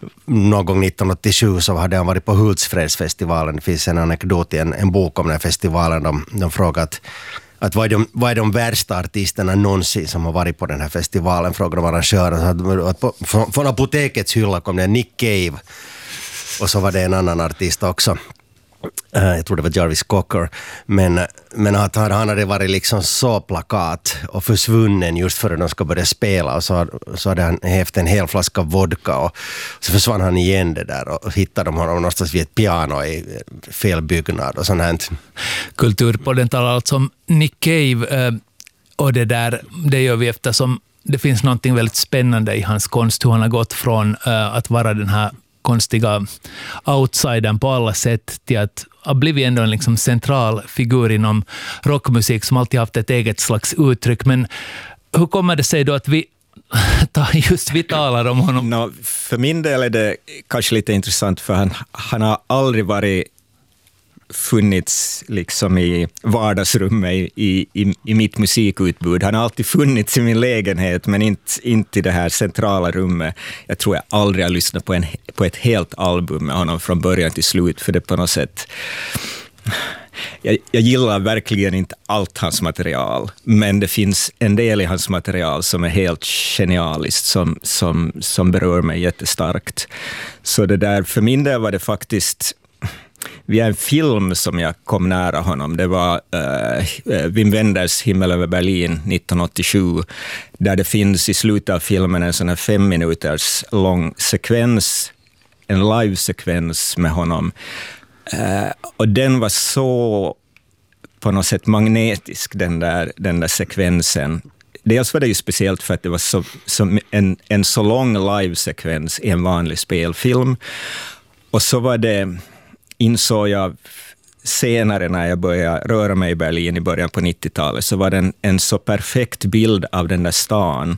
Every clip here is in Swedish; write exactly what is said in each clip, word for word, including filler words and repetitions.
någon gång nittonhundraåttiosju så hade han varit på Hultsfredsfestivalen. Det finns en anekdot i en, en bok om den festivalen. De, de frågade att, att vad, är de, vad är de värsta artisterna någonsin som har varit på den här festivalen, frågade de arrangören. Att på, från, från apotekets hylla kom det Nick Cave och så var det en annan artist också. Jag tror det var Jarvis Cocker, men, men att han hade varit liksom så plakat och försvunnen just före de ska börja spela, och så, så hade han hävt en hel flaska vodka och så försvann han igen det där och hittade de honom någonstans vid ett piano i fel byggnad och sånt här. Kulturpodden talar alltså om Nick Cave och det där, det gör vi eftersom det finns någonting väldigt spännande i hans konst, hur han har gått från att vara den här konstiga outsidern på alla sätt till att ha blivit ändå en liksom central figur inom rockmusik som alltid haft ett eget slags uttryck. Men hur kommer det sig då att vi just vi talar om honom? No, för min del är det kanske lite intressant, för han, han har aldrig varit funnits liksom i vardagsrummet i, i, i mitt musikutbud. Han har alltid funnits i min lägenhet, men inte, inte i det här centrala rummet. Jag tror jag aldrig har lyssnat på, en, på ett helt album med honom från början till slut, för det på något sätt... Jag, jag gillar verkligen inte allt hans material, men det finns en del i hans material som är helt genialiskt, som, som, som berör mig jättestarkt. Så det där, för min del var det faktiskt... Via en film som jag kom nära honom. Det var uh, Wim Wenders Himmel över Berlin nittonhundraåttiosju, där det finns i slutet av filmen en sån här fem minuters lång sekvens, en live-sekvens med honom. Uh, och den var så på något sätt magnetisk, den där, den där sekvensen. Dels var det ju speciellt för att det var så, så en, en så lång live-sekvens i en vanlig spelfilm. Och så var det... insåg jag senare när jag började röra mig i Berlin i början på nittiotalet, så var det en, en så perfekt bild av den där stan.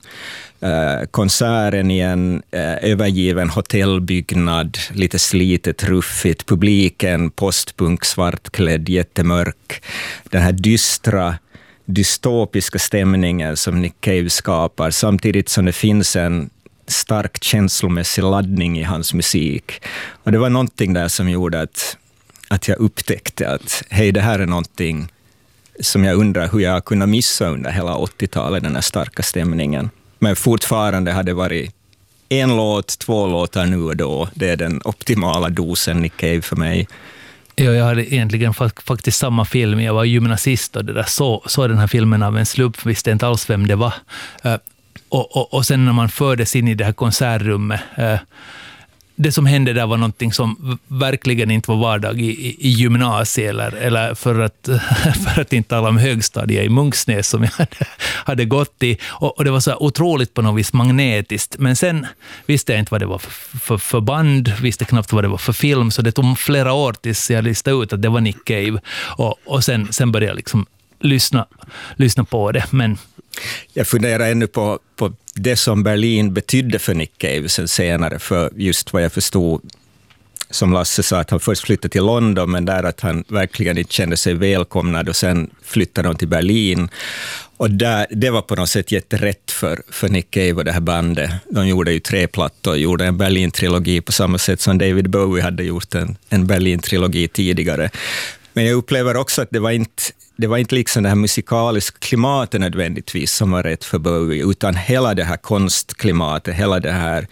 Eh, konserten i en eh, övergiven hotellbyggnad, lite slitet, ruffigt, publiken postpunk, svartklädd, jättemörk. Den här dystra, dystopiska stämningen som Nick Cave skapar, samtidigt som det finns en stark känslomässig laddning i hans musik. Och det var någonting där som gjorde att, att jag upptäckte att hej, det här är någonting som jag undrar hur jag kunde missa under hela åttiotalet, den här starka stämningen. Men fortfarande hade det varit en låt, två låtar nu och då. Det är den optimala dosen Nick Cave för mig. Ja, jag hade egentligen faktiskt samma film. Jag var gymnasist och det där så, så den här filmen av en slump, visste inte alls vem det var. Och, och, och sen när man fördes in i det här konsertrummet, eh, det som hände där var någonting som verkligen inte var vardag i, i, i gymnasiet eller, eller för, att, för att inte tala om högstadiet i Munksnäs som jag hade, hade gått i. Och, och det var så otroligt på något vis magnetiskt. Men sen visste jag inte vad det var för, för, för band, visste knappt vad det var för film, så det tog flera år tills jag listade ut att det var Nick Cave. Och, och sen, sen började jag liksom lyssna, lyssna på det, men... Jag funderar ännu på, på det som Berlin betydde för Nick Cave sen senare, för just vad jag förstod, som Lasse sa, att han först flyttade till London, men där att han verkligen inte kände sig välkomnad, och sen flyttade han till Berlin. Och där, det var på något sätt jätterätt för, för Nick Cave och det här bandet. De gjorde ju tre plattor, gjorde en Berlin-trilogi på samma sätt som David Bowie hade gjort en, en Berlin-trilogi tidigare. Men jag upplever också att det var inte, det var inte liksom det här musikaliska klimatet nödvändigtvis som var rätt för Bowie, utan hela det här konstklimatet, hela det här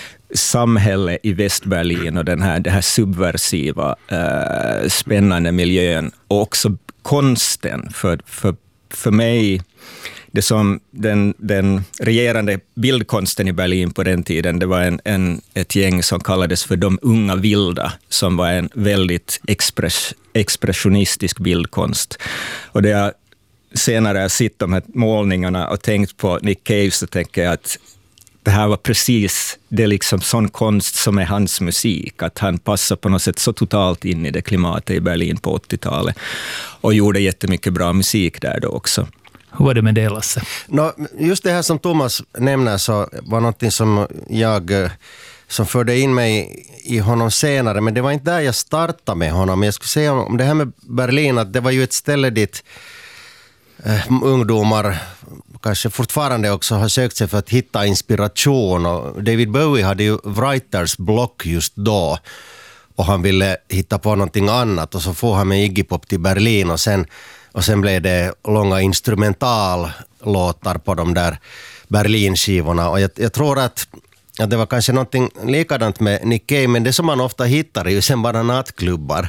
samhället i Västberlin och den här, det här subversiva, äh, spännande miljön, och också konsten. För, för, för mig, det som den, den regerande bildkonsten i Berlin på den tiden, det var en, en, ett gäng som kallades för de unga vilda, som var en väldigt express, expressionistisk bildkonst. Och det jag senare har sett de här målningarna och tänkt på Nick Cave, så tänker jag att det här var precis det, liksom sån konst som är hans musik, att han passar på något sätt så totalt in i det klimatet i Berlin på åttiotalet och gjorde jättemycket bra musik där då också. Hur var det med det, Lasse? No, just det här som Thomas nämner så var någonting som jag som förde in mig i honom senare, men det var inte där jag startade med honom. Jag skulle säga om det här med Berlin, att det var ju ett ställe dit eh, ungdomar, kanske fortfarande också har sökt sig för att hitta inspiration. Och David Bowie hade ju writers block just då. Och han ville hitta på någonting annat. Och så får han med Iggy Pop till Berlin. Och sen, och sen blev det långa instrumentallåtar på de där Berlin-skivorna. Och jag, jag tror att Ja, det var kanske någonting likadant med Nick Cave, men det som man ofta hittar är ju sen bara nattklubbar.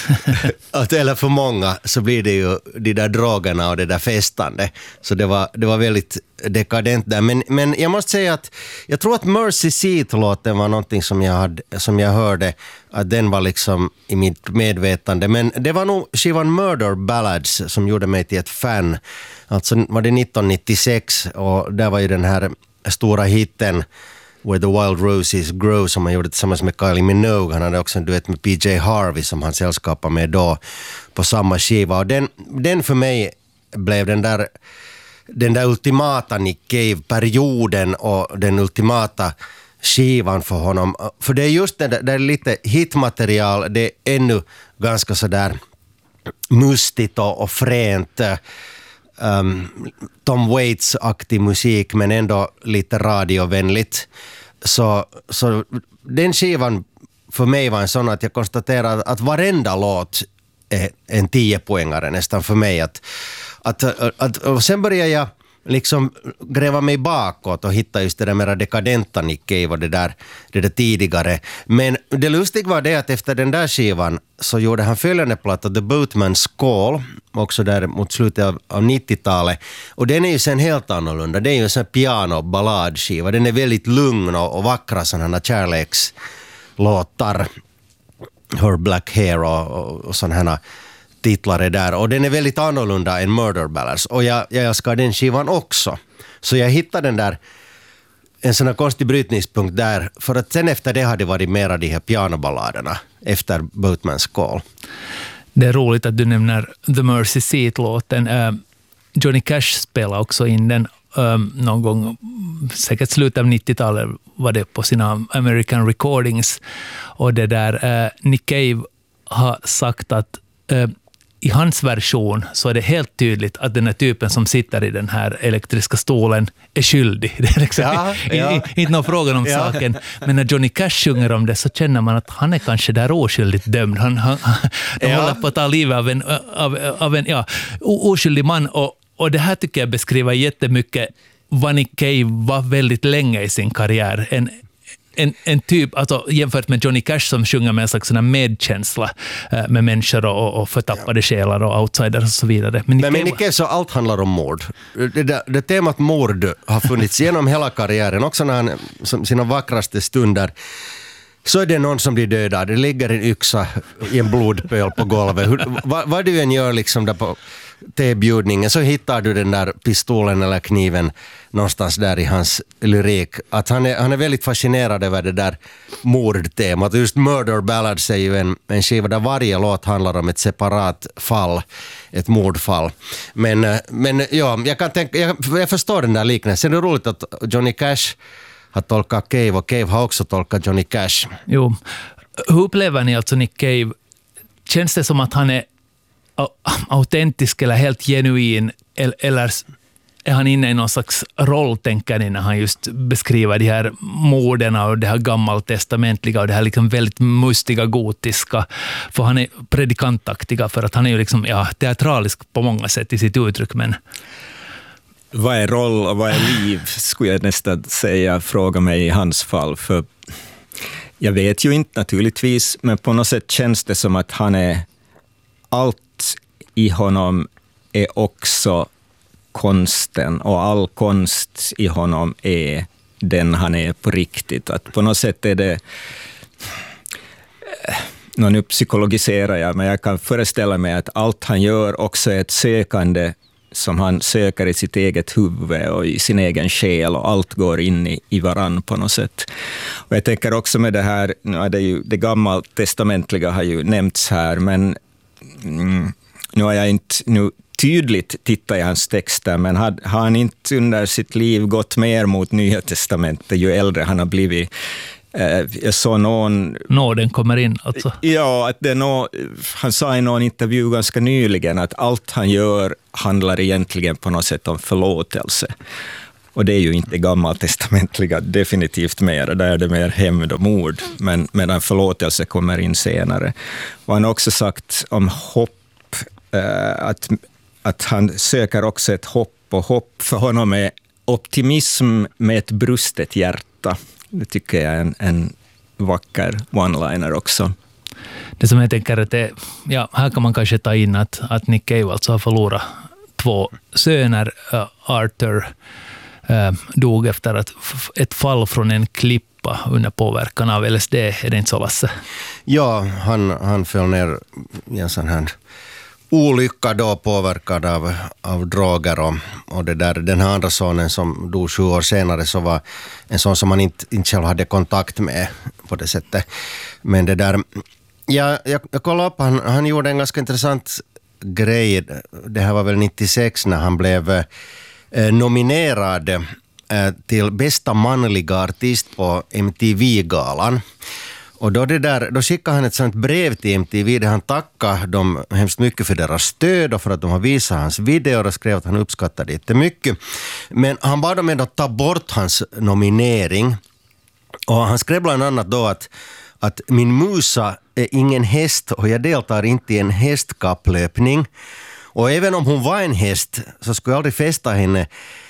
att, eller för många så blir det ju de där drogerna och det där festande. Så det var, det var väldigt dekadent där. Men, men jag måste säga att jag tror att Mercy Seat-låten var någonting som jag, hade, som jag hörde, att den var liksom i mitt medvetande. Men det var nog skivan Murder Ballads som gjorde mig till ett fan. Alltså var det nittonhundranittiosex och där var ju den här stora hitten Where the Wild Roses Grow som han gjorde tillsammans med Kylie Minogue. Han hade också en duett med P J Harvey som han sällskapade med då på samma skiva. Och den, den för mig blev den där, den där ultimata Nick Cave-perioden och den ultimata skivan för honom. För det är just det där, det är lite hitmaterial, det är ännu ganska sådär mustigt och, och fränt. Um, Tom Waits-aktig musik men ändå lite radiovänligt. Så, så den skivan för mig var en sån att jag konstaterade att varenda låt är en tiopoängare nästan för mig. Att, att, att, och sen började jag liksom gräva mig bakåt och hitta just det där mera dekadenta Nick Cave och det där, det där tidigare. Men det lustiga var det att efter den där skivan så gjorde han följande platta The Boatman's Call också där mot slutet av, av nittiotalet. Och den är ju sen helt annorlunda. Det är ju en sån piano-balladskiva. Den är väldigt lugn och, och vackra sådana kärlekslåtar. Her Black Hair och, och, och sådana titlar är där. Och den är väldigt annorlunda än Murder Ballads. Och jag, jag älskar den skivan också. Så jag hittade den där, en sån här konstig brytningspunkt där. För att sen efter det hade det varit mera de här pianoballaderna efter Boatman's Call. Det är roligt att du nämner The Mercy Seat-låten. Uh, Johnny Cash spelade också in den um, någon gång, säkert slutet av nittiotalet var det på sina American Recordings. Och det där, uh, Nick Cave har sagt att uh, i hans version så är det helt tydligt att den här typen som sitter i den här elektriska stolen är skyldig. Det är liksom ja, ja. inte någon fråga om ja. saken. Men när Johnny Cash sjunger om det så känner man att han är kanske där oskyldigt dömd. Han, han, han ja. håller på att ta livet av en, av, av en ja, oskyldig man. Och, och det här tycker jag beskriver jättemycket vad Nick Cave var väldigt länge i sin karriär. En En, en typ, alltså jämfört med Johnny Cash som sjunger med en slags medkänsla eh, med människor och, och förtappade ja. själar och outsiders och så vidare. Men Nick, Men Nick Cave så allt handlar om mord. Det, det, det temat mord har funnits genom hela karriären, också när han som sina vackraste stunder så är det någon som blir dödad. Det ligger en yxa i en blodpöl på golvet. Hur, vad, vad du än gör liksom där på tebjudningen så hittar du den där pistolen eller kniven någonstans där i hans lyrik. Att han är, han är väldigt fascinerad över det där mordtemat. Just Murder Ballads är ju en, en skiva där varje låt handlar om ett separat fall, ett mordfall. Men, men ja, jag kan tänka, jag, jag förstår den där liknelsen. Det är roligt att Johnny Cash har tolkat Cave och Cave har också tolkat Johnny Cash. Jo. Hur upplever ni alltså Nick Cave? Känns det som att han är autentisk eller helt genuin, eller är han inne i någon slags roll, tänker ni, när han just beskriver de här morden och det här gammaltestamentliga och det här liksom väldigt mustiga, gotiska, för han är predikantaktiga, för att han är ju liksom, ja, teatralisk på många sätt i sitt uttryck, men vad är roll och vad är liv, skulle jag nästan säga, fråga mig i hans fall, för jag vet ju inte naturligtvis, men på något sätt känns det som att han är, allt i honom är också konsten, och all konst i honom är den han är på riktigt. Att på något sätt är det, nå nu psykologiserar jag, men jag kan föreställa mig att allt han gör också är ett sökande som han söker i sitt eget huvud och i sin egen själ, och allt går in i, i varann på något sätt. Och jag tänker också med det här, nu är det ju det gammaltestamentliga har ju nämnts här, men mm, nu har jag inte nu tydligt tittat i hans texter, men har, har han inte under sitt liv gått mer mot Nya testamentet ju äldre han har blivit? Jag såg någon... Nåden kommer in alltså. Ja, att det är nå, han sa i någon intervju ganska nyligen att allt han gör handlar egentligen på något sätt om förlåtelse. Och det är ju inte gammaltestamentliga definitivt mer, där är det mer hämnd och mord, men medan förlåtelse kommer in senare. Och han har också sagt om hopp, eh, att, att han söker också ett hopp, och hopp för honom är optimism med ett brustet hjärta. Det tycker jag är en, en vacker one-liner också. Det som jag tänker att det, ja, här kan man kanske ta in att, att Nick Cave alltså har förlorat två söner. Uh, Arthur uh, dog efter att f- ett fall från en klippa under påverkan av L S D. Är det inte så, Lasse? Ja, han, han föll ner i en sån här olycka då, påverkad av, av droger och, och det där, den här andra sonen som dog sju år senare så var en sån som man inte, inte själv hade kontakt med på det sättet. Men det där, ja, jag, jag kollade upp, han, han gjorde en ganska intressant grej, det här var väl nittiosex när han blev eh, nominerad eh, till bästa manliga artist på M T V-galan. Och då, det där, då skickade han ett sånt brev till M T V där han tackade dem hemskt mycket för deras stöd och för att de har visat hans videor och skrev att han uppskattade det jättemycket. Men han bad dem ändå ta bort hans nominering. Och han skrev bland annat då att, att min musa är ingen häst och jag deltar inte i en hästkapplöpning. Och även om hon var en häst så skulle jag aldrig fästa henne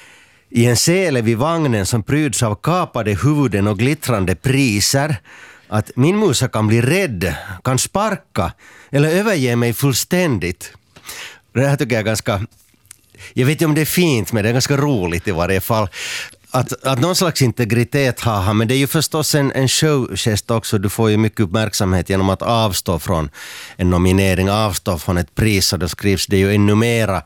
i en sele vid vagnen som pryds av kapade huvuden och glittrande priser. Att min musa kan bli rädd, kan sparka eller överge mig fullständigt. Det här tycker jag är ganska... Jag vet inte om det är fint, men det är ganska roligt i varje fall. Att, att någon slags integritet har han, men det är ju förstås en, en showgest också. Du får ju mycket uppmärksamhet genom att avstå från en nominering, avstå från ett pris, och då skrivs det ju ännu mera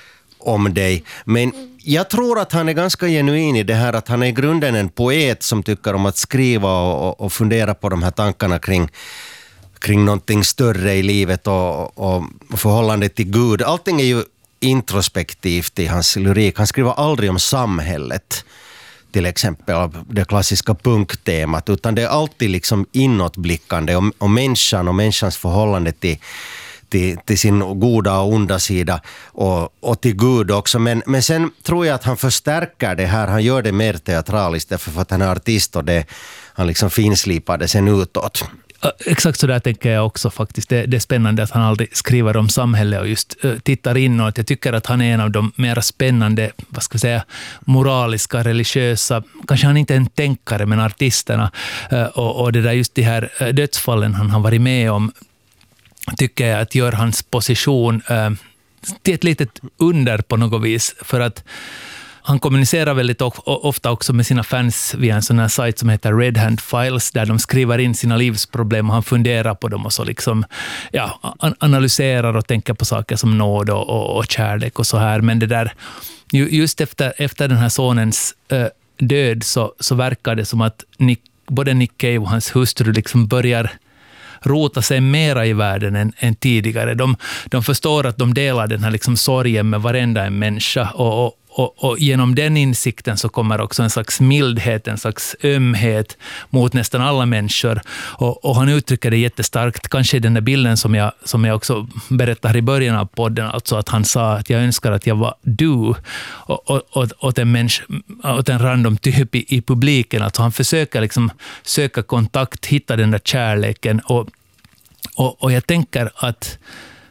om dig. Men jag tror att han är ganska genuin i det här, att han är i grunden en poet som tycker om att skriva och, och fundera på de här tankarna kring, kring någonting större i livet och, och förhållandet till Gud. Allting är ju introspektivt i hans lyrik. Han skriver aldrig om samhället, till exempel det klassiska punktemat, utan det är alltid liksom inåtblickande om, om människan och människans förhållande till Till, till sin goda och onda sida och, och till Gud också. Men, men sen tror jag att han förstärker det här. Han gör det mer teatraliskt därför för att han är artist och det, han liksom finslipar det sen utåt. Exakt så där tänker jag också faktiskt. Det, det är spännande att han aldrig skriver om samhället och just uh, tittar inåt. Jag tycker att han är en av de mer spännande, vad ska vi säga, moraliska, religiösa, kanske han inte är en tänkare, men artisterna. Uh, och, och det där just de här uh, dödsfallen han har varit med om, tycker jag att gör hans position uh, till ett litet under på något vis, för att han kommunicerar väldigt ofta också med sina fans via en sån här sajt som heter Red Hand Files, där de skriver in sina livsproblem och han funderar på dem och så liksom, ja, analyserar och tänker på saker som nåd och, och, och kärlek och så här. Men det där, just efter, efter den här sonens uh, död så, så verkar det som att Nick, både Nick Cave och hans hustru liksom börjar rota sig mera i världen än, än tidigare. De, de förstår att de delar den här liksom sorgen med varenda en människa och, och, och, och genom den insikten så kommer också en slags mildhet, en slags ömhet mot nästan alla människor. Och, och han uttrycker det jättestarkt, kanske i den där bilden som jag, som jag också berättar i början av podden, alltså att han sa att jag önskar att jag var du och, och, och, åt, en människa, åt en random typ i, i publiken. Alltså han försöker liksom söka kontakt, hitta den där kärleken och, och, och jag tänker att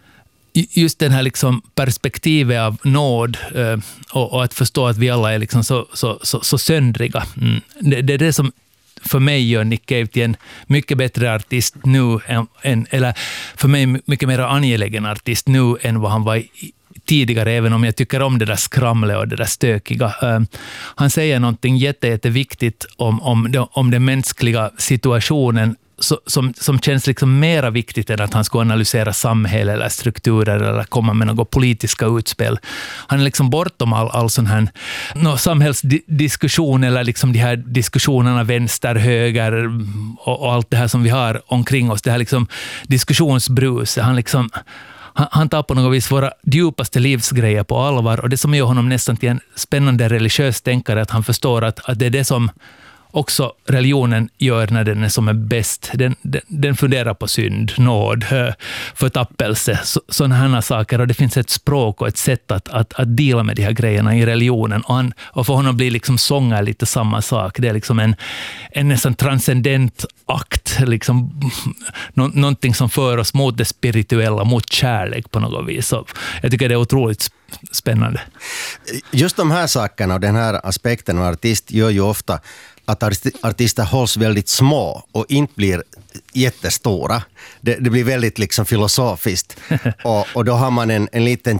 just den här liksom perspektivet av nåd eh, och, och att förstå att vi alla är liksom så, så, så, så söndriga. Mm. Det, det är det som för mig gör Nick Cave till en mycket bättre artist nu, än, än, eller för mig mycket mer angelägen artist nu än vad han var i, tidigare, även om jag tycker om det där skramlet och det där stökiga. Uh, han säger någonting jätte, jätteviktigt om, om, om den mänskliga situationen Så, som, som känns liksom mera viktigt än att han ska analysera samhälle eller strukturer eller komma med något politiska utspel. Han är liksom bortom all, all sån här no, samhällsdiskussion eller liksom de här diskussionerna vänster, höger och, och allt det här som vi har omkring oss. Det här liksom diskussionsbrus. Han liksom han, han tar på något vis våra djupaste livsgrejer på allvar, och det som gör honom nästan till en spännande religiös tänkare, att han förstår att, att det är det som också religionen gör när den är som är bäst. Den, den, den funderar på synd, nåd, förtappelse, så, sådana här saker. Och det finns ett språk och ett sätt att, att, att dela med de här grejerna i religionen. Och, han, och för honom blir liksom sånger lite samma sak. Det är liksom en, en nästan transcendent akt, liksom, nå, någonting som för oss mot det spirituella, mot kärlek på något vis. Så jag tycker det är otroligt spännande. Just de här sakerna och den här aspekten av artist gör ju ofta att artister hålls väldigt små och inte blir jättestora. Det, det blir väldigt liksom filosofiskt. och, och då har man en, en liten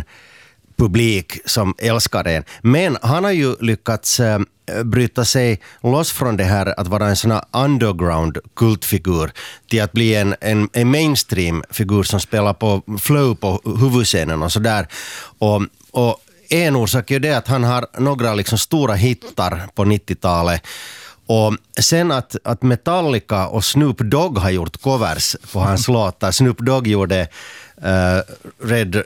kärnpublik som älskar den. Men han har ju lyckats äh, bryta sig loss från det här att vara en sån här underground kultfigur till att bli en, en, en mainstream-figur som spelar på flow på huvudscenen och sådär. Och, och en orsak är det att han har några liksom stora hittar på nittiotalet. Och sen att, att Metallica och Snoop Dogg har gjort covers på hans låtar. Snoop Dogg gjorde uh, Red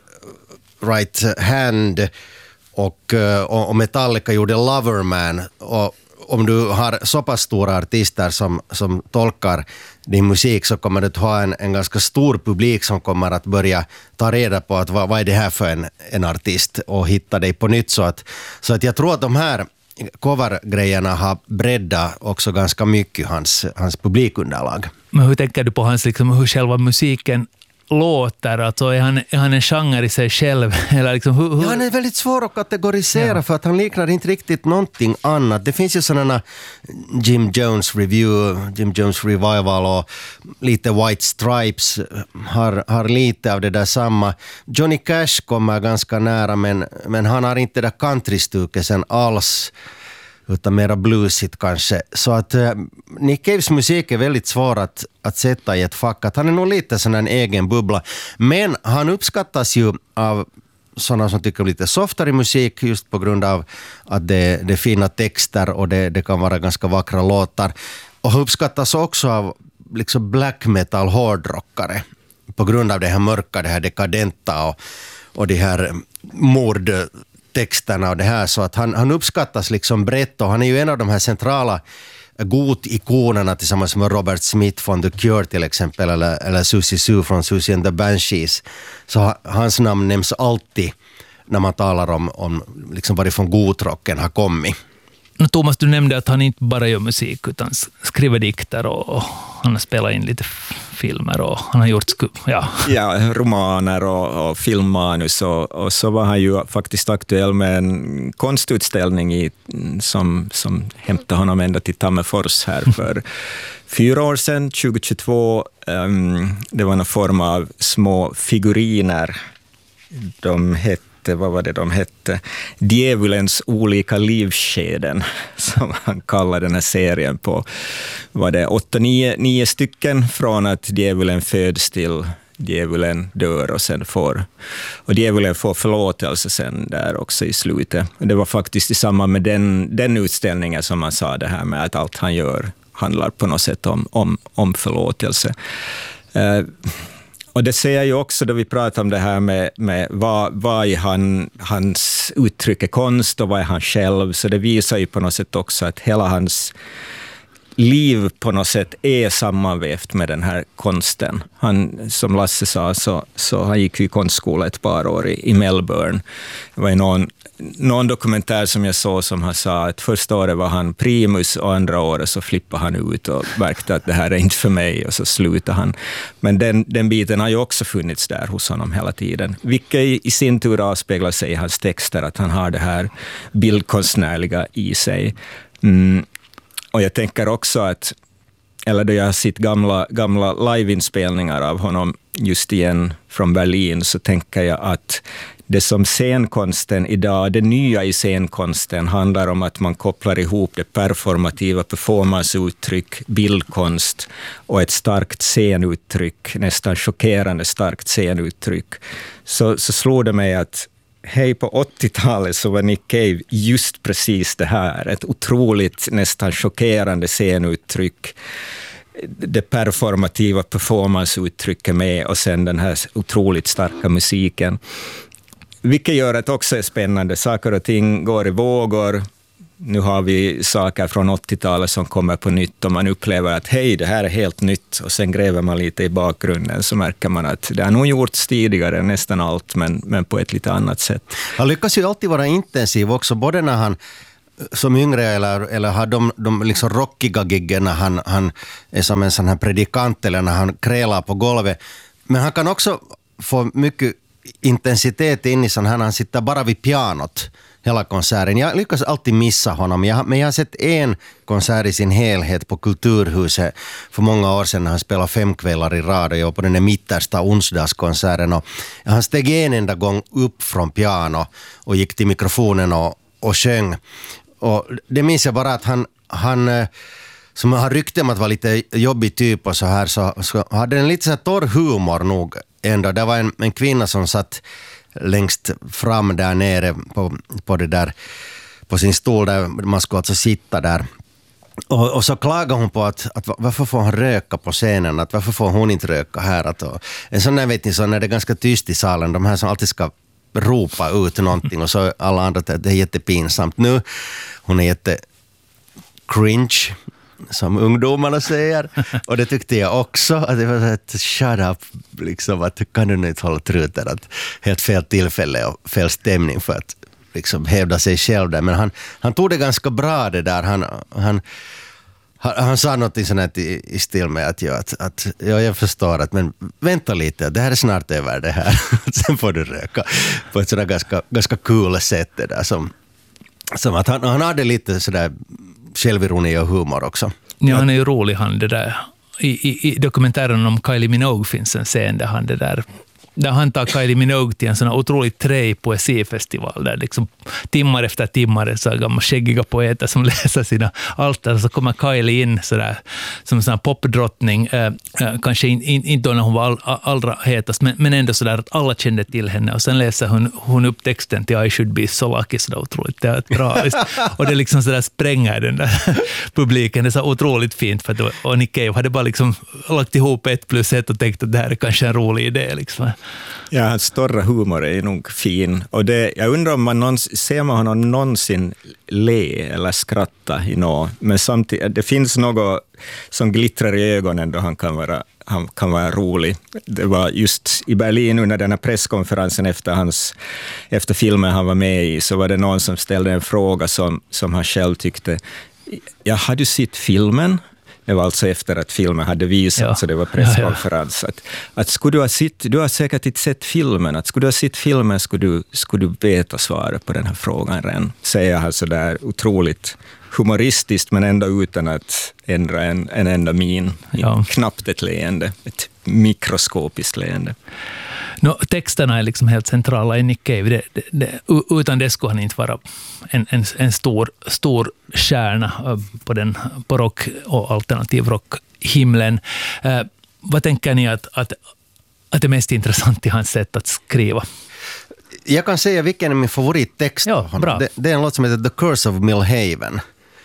Right Hand och, uh, och Metallica gjorde Loverman. Och om du har så pass stora artister som, som tolkar din musik så kommer du att ha en, en ganska stor publik som kommer att börja ta reda på att vad, vad är det här för en, en artist och hitta dig på nytt. Så att, så att jag tror att de här covergrejerna har breddat också ganska mycket hans, hans publikunderlag. Men hur tänker du på hans, liksom, hur själva musiken låter? Alltså, är, han, är han en genre i sig själv? Eller liksom, hur, hur? Ja, han är väldigt svår att kategorisera, ja. För att han liknar inte riktigt någonting annat. Det finns ju sådana Jim Jones Review, Jim Jones Revival och lite White Stripes har, har lite av det där samma. Johnny Cash kommer ganska nära, men, men han har inte det där countrystuket sen alls, utan mera bluesigt kanske. Så att uh, Nick Caves musik är väldigt svår att, att sätta i ett fack. Att han är nog lite sån en egen bubbla. Men han uppskattas ju av sådana som tycker lite softare musik just på grund av att det, det är fina texter och det, det kan vara ganska vackra låtar. Och uppskattas också av liksom black metal hårdrockare på grund av det här mörka, det här dekadenta och, och det här mord texterna och det här, så att han, han uppskattas liksom brett och han är ju en av de här centrala god-ikonerna tillsammans med Robert Smith från The Cure till exempel, eller, eller Susie Sue från Susie and the Banshees. Så hans namn nämns alltid när man talar om, om liksom varifrån godrocken har kommit. Thomas, du nämnde att han inte bara gör musik utan skriver dikter och, och han har spelat in lite filmer och han har gjort ja. Ja, romaner och, och filmmanus och, och så var han ju faktiskt aktuell med en konstutställning i, som, som hämtade honom ända till Tammerfors här för fyra år sedan, tjugohundratjugotvå. Um, det var en form av små figuriner. De hette vad var det de hette? Djävulens olika livskeden, som han kallar den här serien på. Var det åtta, nio, nio stycken från att djävulen föds till djävulen dör och sen får och djävulen får förlåtelse sen där också i slutet. Det var faktiskt i samband med den, den utställningen som man sa det här med att allt han gör handlar på något sätt om, om, om förlåtelse. Uh, Och det säger ju också då vi pratar om det här med, med vad, vad är han, hans uttryck är konst och vad är han själv. Så det visar ju på något sätt också att hela hans liv på något sätt är sammanvävt med den här konsten. Han, som Lasse sa, så, så han gick ju i konstskola ett par år i, i Melbourne. Det var ju någon, någon dokumentär som jag såg som han sa att första året var han primus och andra året så flippade han ut och märkte att det här är inte för mig och så slutade han. Men den, den biten har ju också funnits där hos honom hela tiden. Vilket i sin tur avspeglar sig i hans texter, att han har det här bildkonstnärliga i sig. Mm. Och jag tänker också att, eller då jag har sett gamla, gamla liveinspelningar av honom just igen från Berlin, så tänker jag att det som scenkonsten idag, det nya i scenkonsten handlar om att man kopplar ihop det performativa performanceuttryck, bildkonst och ett starkt scenuttryck, nästan chockerande starkt scenuttryck. Så, så slår det mig att hej, på åttiotalet så var Nick Cave just precis det här. Ett otroligt, nästan chockerande scenuttryck. Det performativa performanceuttrycket med och sen den här otroligt starka musiken. Vilket gör att också är spännande. Saker och ting går i vågor. nu har vi saker från åttiotalet som kommer på nytt och man upplever att hej, det här är helt nytt, och sen gräver man lite i bakgrunden så märker man att det har nog gjorts tidigare nästan allt, men, men på ett lite annat sätt. Han lyckas ju alltid vara intensiv också, både när han som yngre eller, eller har de, de liksom rockiga giggen när han, han är som en sån här predikant eller när han krälar på golvet. Men han kan också få mycket intensitet in i sån här när han sitter bara vid pianot hela konserten. Jag lyckas alltid missa honom. Jag, men jag har sett en konsert i sin helhet på Kulturhuset för många år sedan när han spelade fem kvällar i rad, och jag var på den där mittersta onsdagskonserten, och han steg en enda gång upp från piano och gick till mikrofonen och, och sjöng. Och det minns jag bara att han, han som har rykte om att vara lite jobbig typ och så här, så, så hade en lite så här torr humor nog ändå. Det var en, en kvinna som satt längst fram där nere på, på det där, på sin stol där man skulle alltså sitta där. Och, och så klagade hon på att, att varför får hon röka på scenen, att varför får hon inte röka här. Att, och, en sån där, vet ni, så när det är ganska tyst i salen, de här som alltid ska ropa ut någonting och så alla andra att det är jättepinsamt. Nu, hon är jätte cringe, som ungdomarna säger, och det tyckte jag också, att det var ett shut up, liksom, att kan du inte hålla truten, att helt fel tillfälle och fel stämning för att liksom hävda sig själv där, men han, han tog det ganska bra det där, han, han, han, han sa något sånt i, i stil med att, ja, att, att ja, jag förstår att, men vänta lite, det här är snart över det här, sen får du röka på ett sådär ganska, ganska kul sätt det där, som, som att han, han hade lite sådär självironi och humor också. Ja, han är ju rolig, han det där. I, i, i dokumentären om Kylie Minogue finns en scen där han det där där han tar Kylie Minogue till en sån otroligt trä poesifestival där liksom timmar efter timmar så gamla skäggiga poeter som läser sina altar, så kommer Kylie in så där som en sån popdrottning, eh, kanske inte in, in då när hon var all, allra hetast, men, men ändå så där att alla kände till henne, och sen läser hon, hon upp texten till I should be so lucky, så där otroligt teatraliskt, och det liksom så där spränger den där publiken, det är så otroligt fint, för att, och Nick Cave hade bara liksom lagt ihop ett plus ett och tänkt att det här är kanske en rolig idé liksom. Ja, hans stora humor är nog fin. Och det, jag undrar om man någonsin, ser man honom någonsin le eller skratta i något. Men samtidigt, det finns något som glittrar i ögonen då han kan vara, han kan vara rolig. Det var just i Berlin under den här presskonferensen efter, hans, efter filmen han var med i, så var det någon som ställde en fråga som, som han själv tyckte, ja, har du sett filmen? Det var alltså efter att filmen hade visats, ja. Så det var presskonferens. Ja, ja. Att, att skulle du ha sett, du har säkert inte sett filmen, att skulle du ha sett filmen skulle du, skulle du veta svaret på den här frågan redan. Säger han så där otroligt humoristiskt, men ändå utan att ändra en, en enda min. Ja. Knappt ett leende, ett mikroskopiskt leende. No, texterna är liksom helt centrala i Nick Cave. Det, det, det, utan det skulle han inte vara en, en, en stor, stor stjärna på, den, på rock- och alternativrock-himlen. Eh, vad tänker ni att, att, att det är mest intressant i hans sätt att skriva? Jag kan säga vilken är min favorittext. Ja, bra. Det, det är en låt som heter The Curse of Millhaven.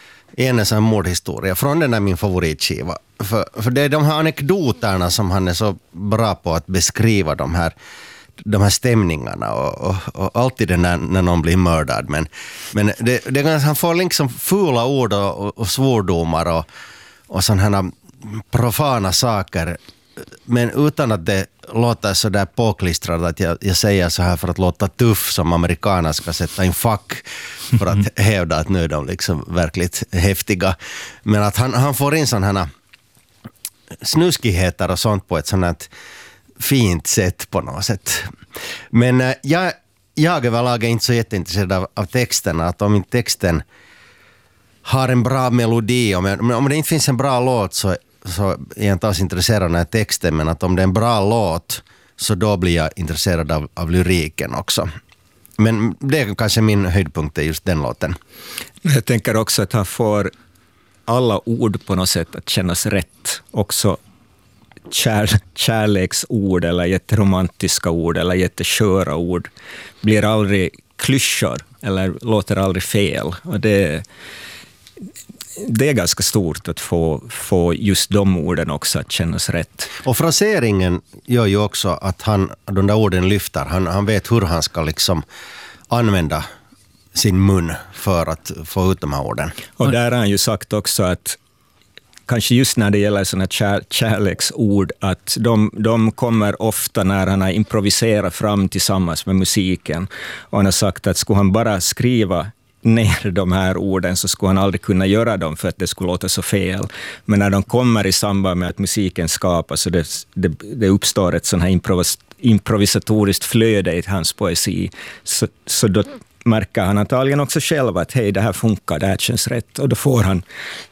En sån mordhistoria från den är min favoritskiva. För, för det är de här anekdoterna som han är så bra på att beskriva, de här, de här stämningarna och, och, och alltid den där när någon blir mördad. Men, men det, det, han får liksom fula ord och, och, och svordomar och, och sådana här profana saker, men utan att det låter så där påklistrat att jag, jag säger så här för att låta tuff som amerikaner ska sätta in fack för att hävda att nu är de liksom verkligt häftiga. Men att han, han får in sådana här snuskigheter och sånt på ett sådant här fint sätt på något sätt. Men äh, jag, jag överlag är inte så jätteintresserad av, av texterna, att om inte texten har en bra melodi, om, om det inte finns en bra låt så så är jag inte alls intresserad av den här texten, men att om det är en bra låt så då blir jag intresserad av, av lyriken också. Men det är kanske min höjdpunkt är just den låten. Jag tänker också att han får alla ord på något sätt att kännas rätt. Också kär, kärleksord eller jätteromantiska ord eller jättesköra ord blir aldrig klyschor eller låter aldrig fel. Och det Det är ganska stort att få, få just de orden också att kännas rätt. Och fraseringen gör ju också att han, de där orden lyfter. Han, han vet hur han ska liksom använda sin mun för att få ut de här orden. Och där har han ju sagt också att kanske just när det gäller sådana kär, kärleksord, att de, de kommer ofta när han har improviserat fram tillsammans med musiken. Och han har sagt att skulle han bara skriva ner de här orden så skulle han aldrig kunna göra dem för att det skulle låta så fel. Men när de kommer i samband med att musiken skapas så det, det, det uppstår ett sån här improvis, improvisatoriskt flöde i hans poesi, så, så då märker han antagligen också själv att hej, det här funkar, det här känns rätt, och då får han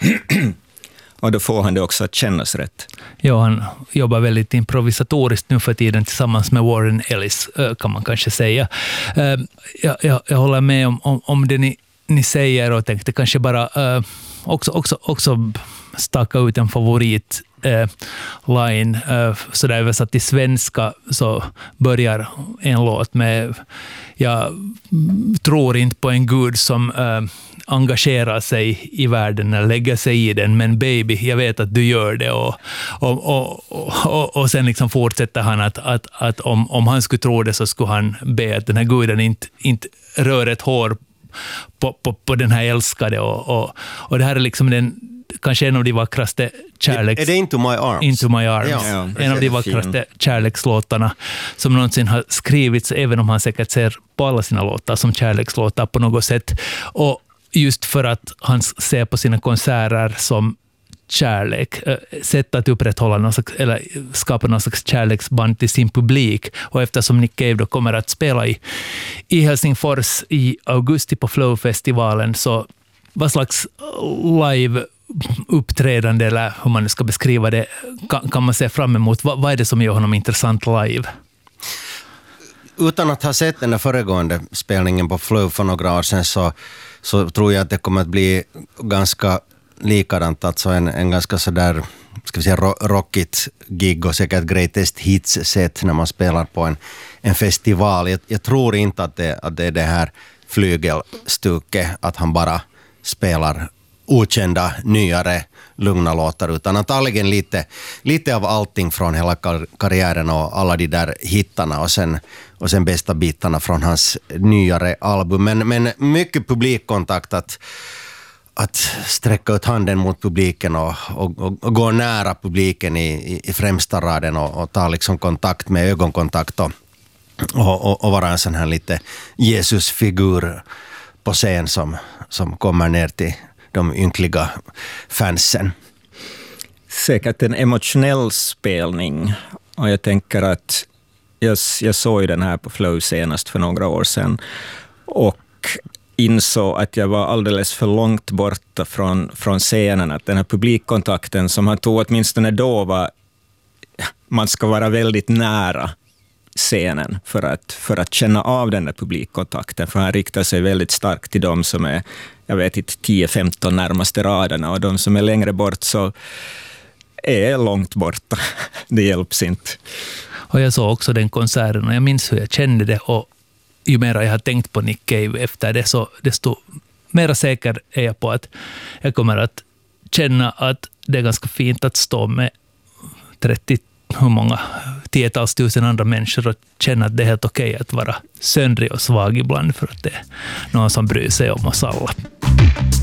och då får han det också att kännas rätt. Ja, han jobbar väldigt improvisatoriskt nu för tiden tillsammans med Warren Ellis, kan man kanske säga. Jag, jag, jag håller med om, om, om det ni, ni säger och tänkte kanske bara också, också, också staka ut en favorit eh, line. Eh, så där översatt till svenska så börjar en låt med jag tror inte på en gud som eh, engagerar sig i världen eller lägger sig i den, men baby, jag vet att du gör det. Och, och, och, och, och sen liksom fortsätter han att, att, att om, om han skulle tro det så skulle han be att den här guden inte, inte rör ett hår på, på, på den här älskade. Och, och, och det här är liksom den kanske en av de vackraste kärleks... Är det Into My Arms? Into My Arms. Ja, en av de vackraste kärlekslåtarna som någonsin har skrivits, även om han säkert ser på alla sina låtar som kärlekslåtar på något sätt. Och just för att han ser på sina konserter som kärlek, sätt att upprätthålla någon slags, eller skapa någon slags kärleksband till sin publik. Och eftersom Nick Cave då kommer att spela i, i Helsingfors i augusti på Flow-festivalen, så vad slags live-uppträdande, eller hur man nu ska beskriva det, kan, kan man se fram emot? Vad, vad är det som gör honom intressant live? Utan att ha sett den där föregående spelningen på Flow för några år sedan, så, så tror jag att det kommer att bli ganska likadant, alltså en, en ganska sådär, ska vi säga, rockigt gig och säkert greatest hits set när man spelar på en, en festival. Jag, jag tror inte att det, att det är det här flygelstuket, att han bara spelar okända, nyare, lugna låtar, utan antagligen lite, lite av allting från hela kar- karriären och alla de där hittarna och sen, och sen bästa bitarna från hans nyare album. Men, men mycket publikkontakt, att, att sträcka ut handen mot publiken och, och, och, och gå nära publiken i, i, i främsta raden och, och ta liksom kontakt med ögonkontakt och, och, och, och vara en sån här lite Jesusfigur på scen som, som kommer ner till de ynkliga fansen. Säkert en emotionell spelning, och jag tänker att jag, jag såg den här på Flow senast för några år sedan och insåg att jag var alldeles för långt borta från, från scenen, att den här publikkontakten som han tog åtminstone då var, man ska vara väldigt nära scenen för att, för att känna av den där publikkontakten, för han riktar sig väldigt starkt till de som är, jag vet inte, tio femton närmaste raderna, och de som är längre bort så är långt borta. Det hjälps inte. Och jag såg också den konserten och jag minns hur jag kände det, och ju mer jag har tänkt på Nick Cave efter det, så desto mer säker är jag på att jag kommer att känna att det är ganska fint att stå med trettio, hur många tiotals tusen andra människor och känna att det är helt okej att vara söndrig och svag ibland, för att det är någon som bryr sig om oss alla.